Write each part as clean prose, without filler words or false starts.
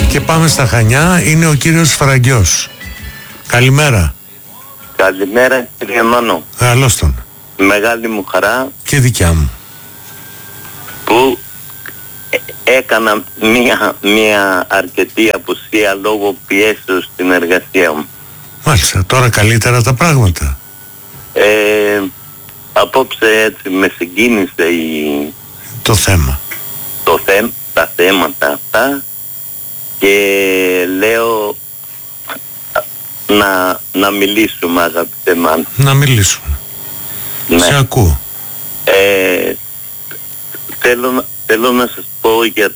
Και πάμε στα Χανιά, είναι ο κύριος Φραγκιός. Καλημέρα. Καλημέρα κύριε Μάνο. Καλώς τον. Μεγάλη μου χαρά Και δικιά μου. που έκανα μία αρκετή απουσία λόγω πιέσεως στην εργασία μου. Μάλιστα, τώρα καλύτερα τα πράγματα. Απόψε έτσι με συγκίνησε Το θέμα. τα θέματα αυτά και λέω να μιλήσουμε, αγαπητέ Μάνο. Να μιλήσουμε. Ναι. Σε ακούω. Θέλω να σας πω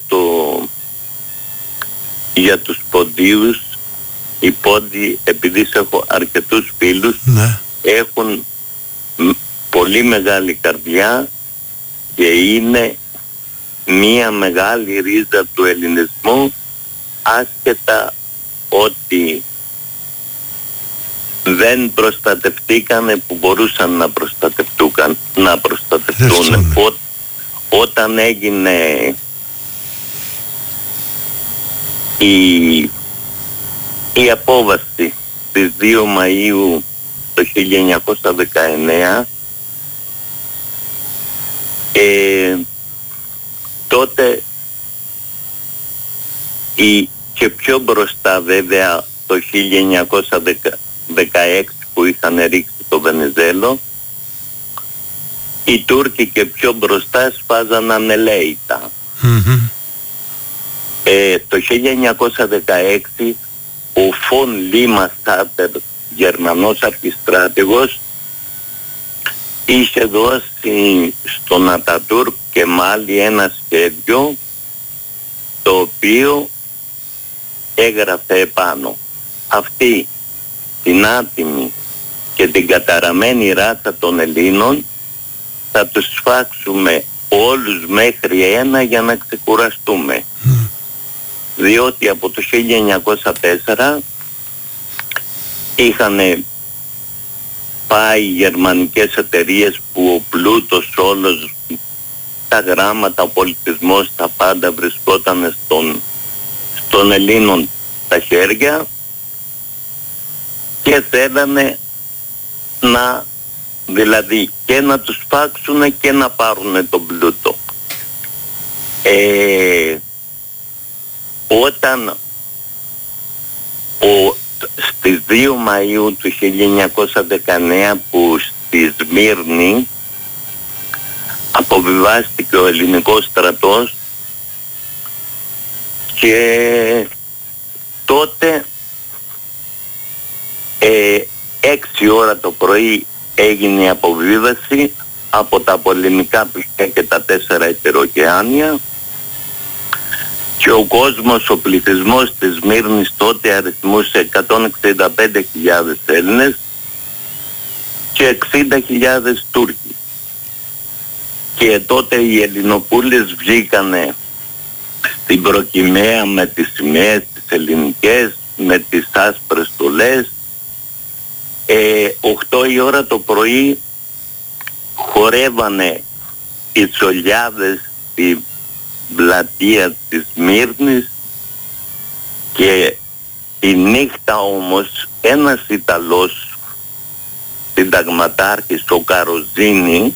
για τους ποντίους. Οι πόντιοι, επειδή έχω αρκετούς φίλους, Ναι. έχουν πολύ μεγάλη καρδιά και είναι μία μεγάλη ρίζα του ελληνισμού, άσχετα ότι δεν προστατευτήκανε που μπορούσαν να προστατευτούν. Όταν έγινε η απόβαση της 2 Μαΐου το 1919, τότε και πιο μπροστά βέβαια το 1916 που είχαν ρίξει το Βενιζέλο, οι Τούρκοι και πιο μπροστά σπάζαν ανελαίητα. Το 1916 ο Φον Λίμα Σάτερ, Γερμανός αρχιστράτηγος, είχε δώσει στον Ατατούρκ και μάλι ένα σχέδιο το οποίο έγραφε επάνω: αυτή την άτιμη και την καταραμένη ράσα των Ελλήνων θα τους σφάξουμε όλους μέχρι ένα για να ξεκουραστούμε. Διότι από το 1904 είχαν πάει γερμανικές εταιρείες που ο πλούτος όλος, τα γράμματα, ο πολιτισμός, τα πάντα βρισκόταν των Ελλήνων στα χέρια και θέλανε δηλαδή και να τους φάξουν και να πάρουν τον πλούτο. Όταν στις 2 Μαΐου του 1919 που στη Σμύρνη αποβιβάστηκε ο ελληνικός στρατός, και τότε 6 ώρα το πρωί έγινε η αποβίβαση από τα πολεμικά πλοία και τα 4 υπεροκεάνια, και ο κόσμος, ο πληθυσμός της Σμύρνης τότε αριθμούσε 165.000 Έλληνες και 60.000 Τούρκοι. Και τότε οι Ελληνοπούλες βγήκανε στην Προκυμαία με τις σημαίες τις ελληνικές, με τις άσπρες στολές. 8 η ώρα το πρωί χορεύανε οι τσολιάδες στη πλατεία της Σμύρνης, και η νύχτα όμως ένας Ιταλός συνταγματάρχης, ο Καροζίνη,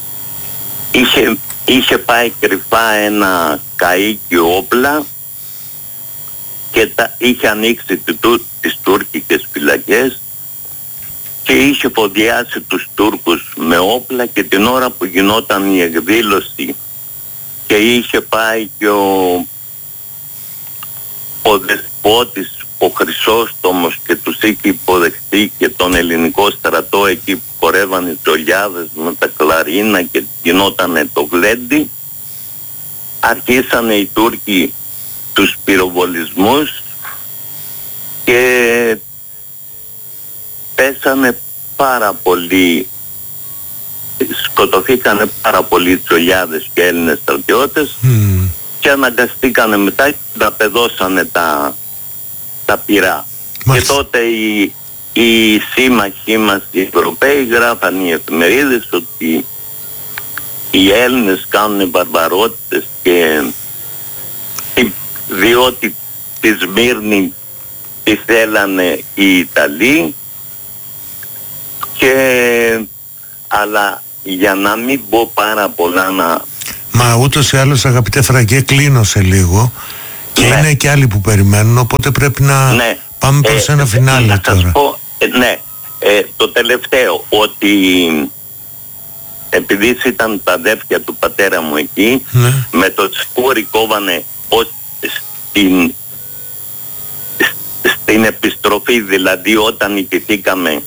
είχε πάει κρυφά ένα καΐκι όπλα και είχε ανοίξει τις τουρκικές φυλακές και είχε φοδιάσει τους Τούρκους με όπλα, και την ώρα που γινόταν η εκδήλωση και είχε πάει και ο δεσπότης, ο Χρυσόστομος, και τους είχε υποδεχτεί και τον ελληνικό στρατό εκεί που χορεύαν οι τσολιάδες με τα κλαρίνα και γινότανε το γλέντι, αρχίσανε οι Τούρκοι τους πυροβολισμούς και πέσανε πάρα πολλοί, σκοτωθήκανε πάρα πολλοί τσολιάδες και Έλληνες στρατιώτες, και αναγκαστήκανε μετά και τα πεδώσανε τα πυρά. Και τότε οι σύμμαχοί μας, οι Ευρωπαίοι, γράφαν οι εφημερίδες ότι οι Έλληνες κάνουν βαρβαρότητες, και διότι στη Σμύρνη τη θέλανε οι Ιταλοί, αλλά για να μην πω πάρα πολλά Μα ούτως ή άλλως, αγαπητέ Φραγκέ, κλείνω σε λίγο και ναι. Είναι και άλλοι που περιμένουν, οπότε πρέπει να ναι. πάμε προς ένα φινάλε να τώρα. σας πω, ναι, το τελευταίο, ότι επειδή ήταν τα αδέρφια του πατέρα μου εκεί, Ναι. με το τσικούρι κόβανε στην επιστροφή, δηλαδή όταν ιτηθήκαμε,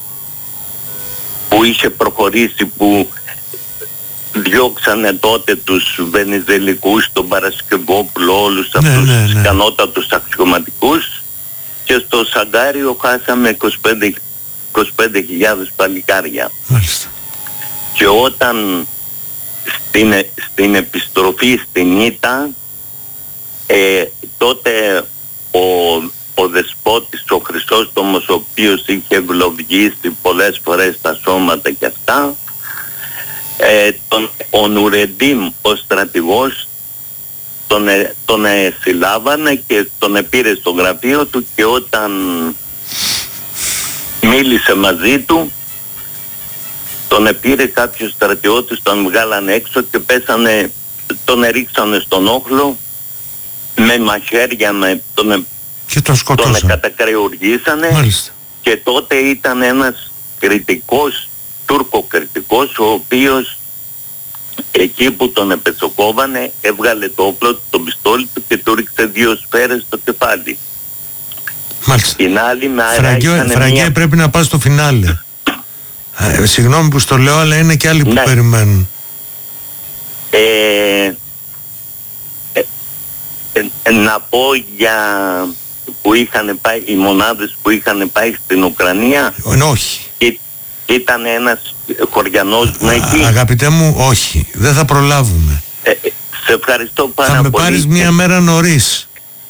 που είχε προχωρήσει, που διώξανε τότε τους Βενιζελικούς, τον Παρασκευόπουλο, όλους αυτούς τους ικανότατους αξιωματικούς, και στο Σαγκάριο χάσαμε 25.000 παλικάρια. Μάλιστα. Και όταν στην επιστροφή στην Ήττα, τότε ο δεσπότης, ο Χρυσόστομος, ο οποίος είχε ευλογήσει πολλές φορές τα σώματα και αυτά, ο Νουρεντίμ, ο στρατηγός, τον συλλάβανε και τον πήρε στο γραφείο του, και όταν μίλησε μαζί του, τον πήρε κάποιος στρατιώτης, τον βγάλανε έξω και τον ρίξανε στον όχλο με μαχαίρια, και τον σκοτώσανε. Τον κατακρεουργήσανε. Μάλιστα. Και τότε ήταν ένας κριτικός, τουρκοκριτικός, ο οποίος εκεί που τον επετσοκόβανε έβγαλε το όπλο του, το πιστόλι του, και του ρίξε 2 σφαίρες στο κεφάλι. Μάλιστα. Την άλλη μέρα Φραγκέ, πρέπει να πας στο φινάλε. Συγγνώμη που στο λέω, αλλά είναι και άλλοι που περιμένουν. Να πω για που είχαν πάει, οι μονάδες που είχαν πάει στην Ουκρανία. Όχι. Ήταν ένας χωριανός μου εκεί. Αγαπητέ μου, όχι. Δεν θα προλάβουμε. Σε ευχαριστώ πάρα πολύ. Θα με πάρεις μια μέρα νωρίς.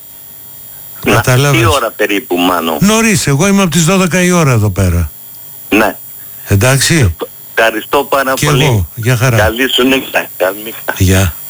Τι ώρα περίπου, Μάνο? Νωρίς, εγώ είμαι από τις 12 η ώρα εδώ πέρα. Ναι. Εντάξει. Ευχαριστώ πάρα και πολύ. Εγώ, για χαρά. Καλή σου νύχτα. Καλή νύχτα. Γεια.